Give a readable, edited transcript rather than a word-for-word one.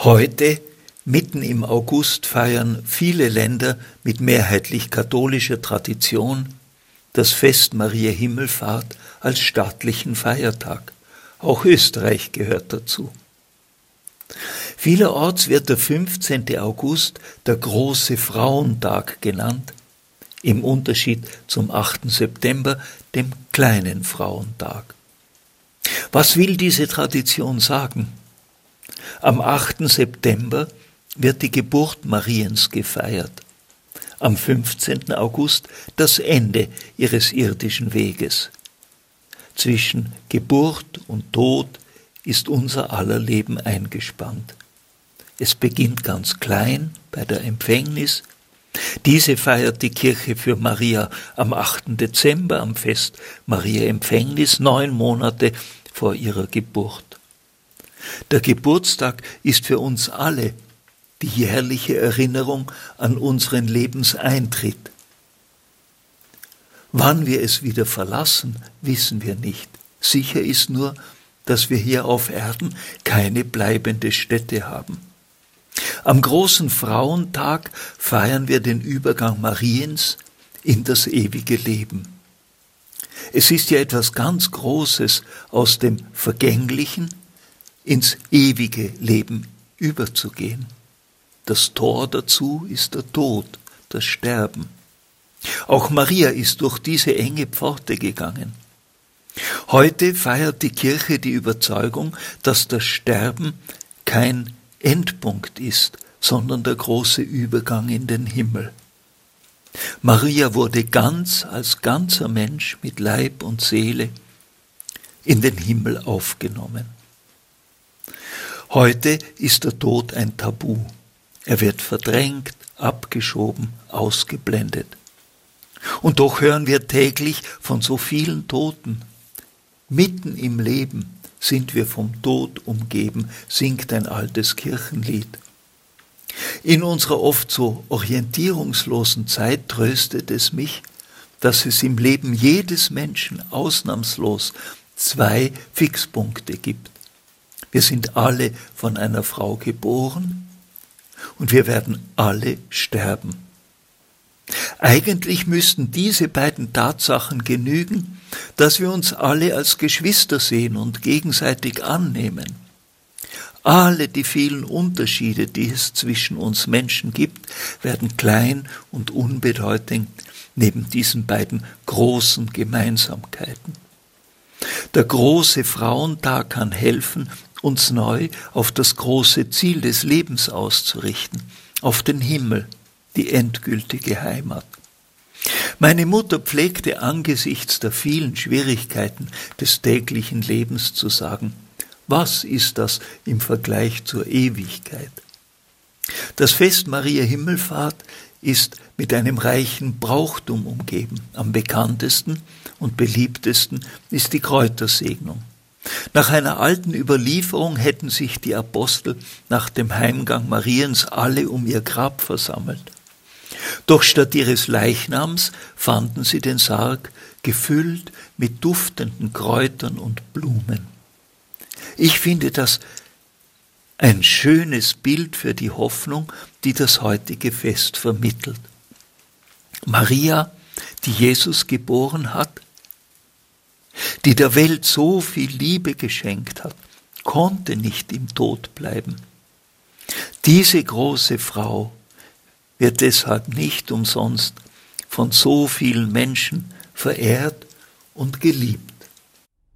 Heute, mitten im August, feiern viele Länder mit mehrheitlich katholischer Tradition das Fest Maria Himmelfahrt als staatlichen Feiertag. Auch Österreich gehört dazu. Vielerorts wird der 15. August der große Frauentag genannt, im Unterschied zum 8. September, dem kleinen Frauentag. Was will diese Tradition sagen? Am 8. September wird die Geburt Mariens gefeiert. Am 15. August das Ende ihres irdischen Weges. Zwischen Geburt und Tod ist unser aller Leben eingespannt. Es beginnt ganz klein bei der Empfängnis. Diese feiert die Kirche für Maria am 8. Dezember, am Fest Maria Empfängnis, 9 Monate vor ihrer Geburt. Der Geburtstag ist für uns alle die jährliche Erinnerung an unseren Lebenseintritt. Wann wir es wieder verlassen, wissen wir nicht. Sicher ist nur, dass wir hier auf Erden keine bleibende Stätte haben. Am großen Frauentag feiern wir den Übergang Mariens in das ewige Leben. Es ist ja etwas ganz Großes, aus dem Vergänglichen ins ewige Leben überzugehen. Das Tor dazu ist der Tod, das Sterben. Auch Maria ist durch diese enge Pforte gegangen. Heute feiert die Kirche die Überzeugung, dass das Sterben kein Endpunkt ist, sondern der große Übergang in den Himmel. Maria wurde ganz als ganzer Mensch mit Leib und Seele in den Himmel aufgenommen. Heute ist der Tod ein Tabu. Er wird verdrängt, abgeschoben, ausgeblendet. Und doch hören wir täglich von so vielen Toten. Mitten im Leben sind wir vom Tod umgeben, singt ein altes Kirchenlied. In unserer oft so orientierungslosen Zeit tröstet es mich, dass es im Leben jedes Menschen ausnahmslos 2 Fixpunkte gibt. Wir sind alle von einer Frau geboren und wir werden alle sterben. Eigentlich müssten diese beiden Tatsachen genügen, dass wir uns alle als Geschwister sehen und gegenseitig annehmen. Alle die vielen Unterschiede, die es zwischen uns Menschen gibt, werden klein und unbedeutend neben diesen beiden großen Gemeinsamkeiten. Der große Frauentag kann helfen, uns neu auf das große Ziel des Lebens auszurichten, auf den Himmel, die endgültige Heimat. Meine Mutter pflegte angesichts der vielen Schwierigkeiten des täglichen Lebens zu sagen: Was ist das im Vergleich zur Ewigkeit? Das Fest Maria Himmelfahrt ist mit einem reichen Brauchtum umgeben. Am bekanntesten und beliebtesten ist die Kräutersegnung. Nach einer alten Überlieferung hätten sich die Apostel nach dem Heimgang Mariens alle um ihr Grab versammelt. Doch statt ihres Leichnams fanden sie den Sarg gefüllt mit duftenden Kräutern und Blumen. Ich finde das ein schönes Bild für die Hoffnung, die das heutige Fest vermittelt. Maria, die Jesus geboren hat, die der Welt so viel Liebe geschenkt hat, konnte nicht im Tod bleiben. Diese große Frau wird deshalb nicht umsonst von so vielen Menschen verehrt und geliebt.